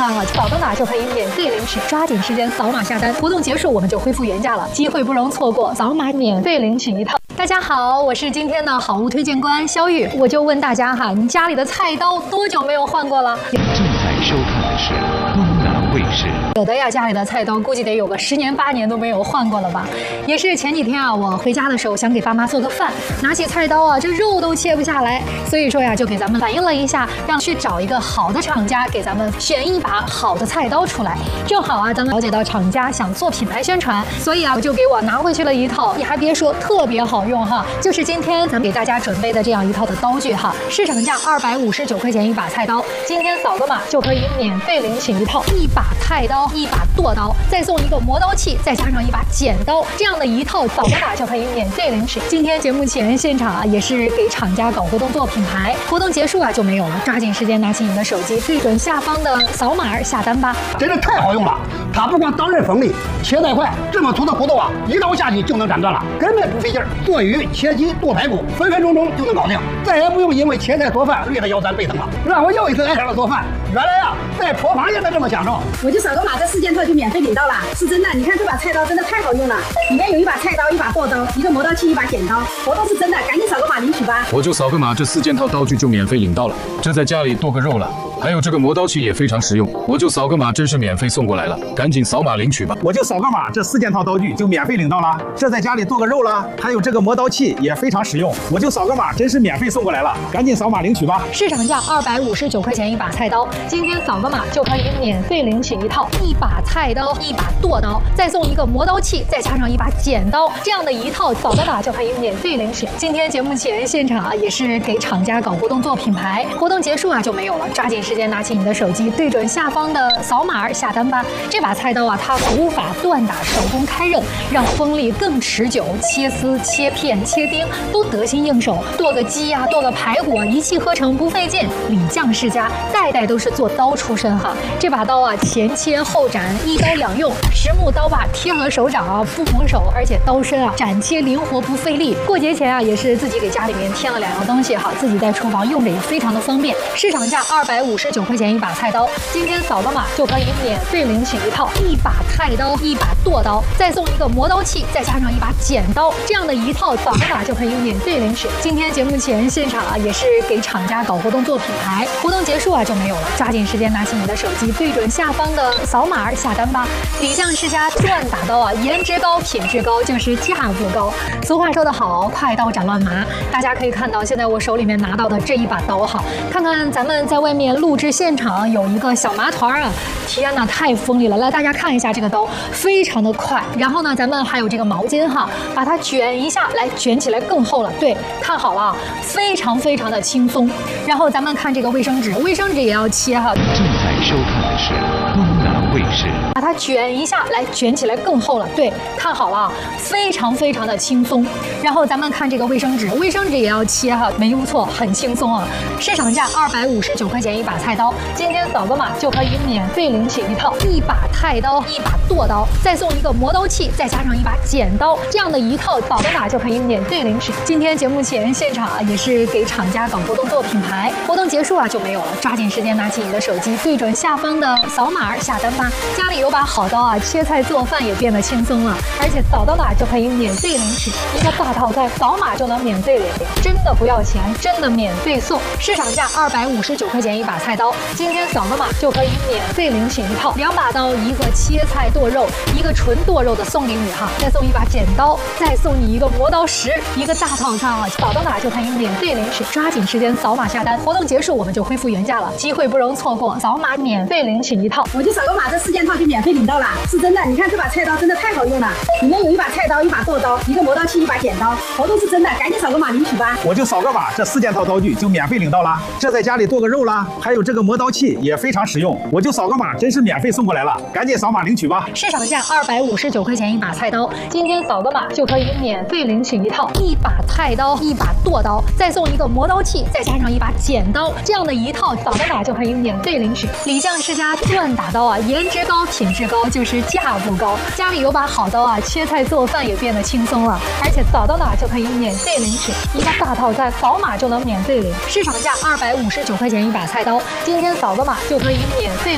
餐啊，扫到哪就可以免费领取，抓紧时间扫码下单，活动结束我们就恢复原价了，机会不容错过，扫码免费领取一套。大家好，我是今天的好物推荐官肖玉，我就问大家哈，你家里的菜刀多久没有换过了？ 正在收看的是东南卫视。 有的呀，家里的菜刀估计得有个10年8年都没有换过了吧？也是前几天啊，我回家的时候想给爸妈做个饭，拿起菜刀啊，这肉都切不下来，所以说呀，就给咱们反映了一下，让去找一个好的厂家给咱们选一把好的菜刀出来。正好啊，咱们了解到厂家想做品牌宣传，所以啊，我就给我拿回去了一套，你还别说，特别好用哈，就是今天咱们给大家准备的这样一套的刀具哈，市场价259块钱一把菜刀，今天扫个码就可以免费领取一套，一把菜刀，一把剁刀，再送一个磨刀器，再加上一把剪刀，这样的一套扫个码就可以免费领取。今天节目前现场啊，也是给厂家搞活动做品牌，活动结束啊就没有了，抓紧时间拿起你的手机，对准下方的扫码下单吧。 真的太好用了，它不光刀刃锋利，切带快，这么粗的骨头啊，一刀下去就能斩断了，根本不费劲儿。做鱼、切鸡、剁排骨，分分钟钟就能搞定，再也不用因为切菜做饭累得腰酸背疼了，让我又一次爱上了做饭。原来啊，在厨房也能这么享受。 我就扫个码，这4件套就免费领到了，是真的。你看这把菜刀真的太好用了，里面有一把菜刀、一把剁刀、一个磨刀器、一把剪刀，活动是真的，赶紧扫个码领取吧。 我就扫个码，这4件套刀具就免费领到了，这在家里剁个肉了。还有这个磨刀器也非常实用，我就扫个码，真是免费送过来了，赶紧扫码领取吧。 我就扫个码，这4件套刀具就免费领到了，这在家里剁个肉了。还有这个磨刀器也非常实用，我就扫个码，真是免费送过来了，赶紧扫码领取吧。 市场价259块钱一把菜刀，今天扫个码就可以免费领取一套，一把菜刀，一把剁刀，再送一个磨刀器，再加上一把剪刀，这样的一套扫个码就可以免费领取。今天节目前现场啊，也是给厂家搞活动做品牌，活动结束啊就没有了，抓紧时间拿起你的手机，对准下方的扫码下单吧。这把菜刀啊，它古法锻打，手工开刃，让锋利更持久，切丝、切片、切丁都得心应手。剁个鸡啊，剁个排骨啊，一气呵成，不费劲。李将世家代代都是做刀出身哈。这把刀啊，前切后斩，一刀两用，实木刀把贴合手掌啊，不红手，而且刀身啊斩切灵活不费力。过节前啊，也是自己给家里面添了2样东西哈，自己在厨房用着也非常的方便。市场价259块钱一把菜刀，今天扫个码就可以免费领取一套，一把菜刀，一把剁刀，再送一个磨刀器，再加上一把剪刀，这样的一套扫个码就可以免费领取。今天节目前现场啊，也是给厂家搞活动做品牌，活动结束啊就没有了，抓紧时间拿起你的手机，对准下方的扫码下单吧。李将世家锻打刀啊，颜值高，品质高，就是价不高。俗话说得好，快刀斩乱麻。大家可以看到，现在我手里面拿到的这一把刀哈，看看咱们在外面录制现场有一个小麻团啊，天哪，太锋利了！来，大家看一下这个刀，非常的快。然后呢，咱们还有这个毛巾哈，把它卷一下，来卷起来更厚了。对，看好了，非常非常的轻松。然后咱们看这个卫生纸，卫生纸也要切哈。 正在收看的是东南卫视。 把它卷一下，来卷起来更厚了。对，看好了，非常非常的轻松。然后咱们看这个卫生纸，卫生纸也要切哈，没误错，很轻松啊。市场价259块钱一把菜刀，今天扫个码就可以免费领取一套，一把菜刀，一把剁刀，再送一个磨刀器，再加上一把剪刀，这样的一套扫个码就可以免费领取。今天节目前现场啊，也是给厂家搞活动做品牌，活动结束啊就没有了，抓紧时间拿起你的手机，对准下方的扫码下单吧。家里有把好刀啊，切菜做饭也变得轻松了，而且扫到哪就可以免费领取一个大套餐，扫码就能免费领，真的不要钱，真的免费送。市场价259块钱一把菜刀，今天扫个码就可以免费领取一套，2把刀，一个切菜剁肉，一个纯剁肉的送给你哈，再送一把剪刀，再送你一个磨刀石，一个大套餐啊，扫到哪就可以免费领取，抓紧时间扫码下单，活动结束我们就恢复原价了，机会不容错过，扫码免费领取一套。 我就扫个码，这4件套就免费领到了，是真的。你看这把菜刀真的太好用了，里面有一把菜刀、一把剁刀、一个磨刀器、一把剪刀，活动是真的，赶紧扫个码领取吧。 我就扫个码，这4件套刀具就免费领到了，这在家里剁个肉了。还有这个磨刀器也非常实用，我就扫个码，真是免费送过来了，赶紧扫码领取吧。 市场价259块钱一把菜刀，今天扫个码就可以免费领取一套，一把菜刀，一把剁刀，再送一个磨刀器，再加上一把剪刀，这样的一套扫个码就可以免费领取。李将世家锻打刀啊，颜值高，品质高，就是价不高。家里有把好刀啊，切菜做饭也变得轻松了，而且扫到哪就可以免费领取一个大套餐，扫码就能免费领。市场价259块钱一把菜刀，今天扫个码就可以免费